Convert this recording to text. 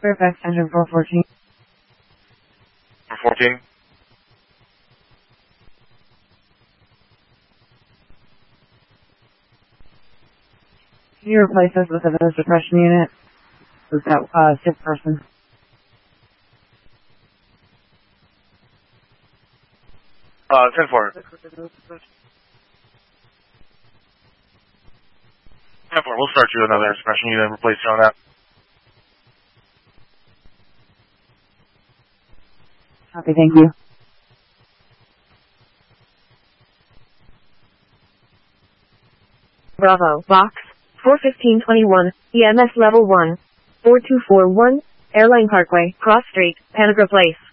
Fairfax Engine 414. 414. Can you replace us with a suppression unit? With that, sick person. Ten four. 10-4, we'll start you another suppression unit and replace you on that. Copy, thank you. Bravo, box, 41521, EMS level 1, 4241, Airline Parkway, Cross Street, Panagra Place.